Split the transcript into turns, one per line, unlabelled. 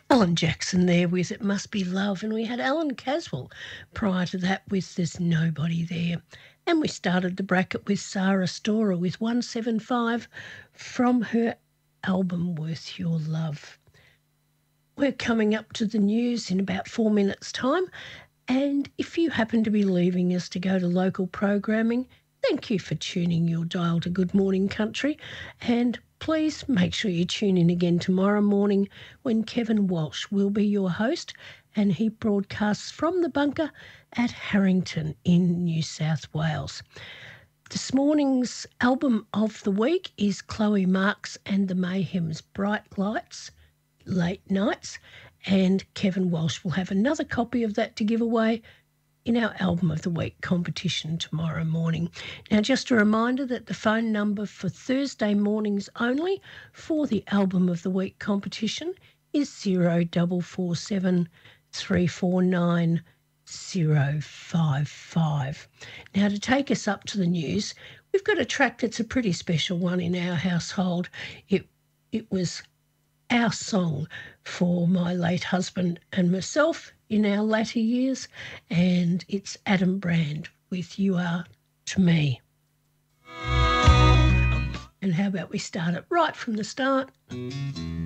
Alan Jackson there with It Must Be Love, and we had Alan Caswell prior to that with There's Nobody There. And we started the bracket with Sarah Storer with 175 from her album Worth Your Love. We're coming up to the news in about 4 minutes' time, and if you happen to be leaving us to go to local programming, thank you for tuning your dial to Good Morning Country, and please make sure you tune in again tomorrow morning when Kevin Walsh will be your host, and he broadcasts from the bunker at Harrington in New South Wales. This morning's album of the week is Chloe Marks and the Mayhems' Bright Lights, Late Nights, and Kevin Walsh will have another copy of that to give away in our Album of the Week competition tomorrow morning. Now, just a reminder that the phone number for Thursday mornings only for the Album of the Week competition is 0447 349 055. Now, to take us up to the news, we've got a track that's a pretty special one in our household. It was our song for my late husband and myself in our latter years, and it's Adam Brand with You Are to Me. And how about we start it right from the start?